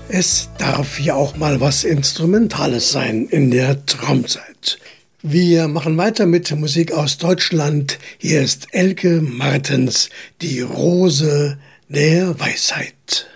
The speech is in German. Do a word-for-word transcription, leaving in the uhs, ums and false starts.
Es darf ja auch mal was Instrumentales sein in der Traumzeit. Wir machen weiter mit Musik aus Deutschland. Hier ist Elke Martens, die Rose der Weisheit.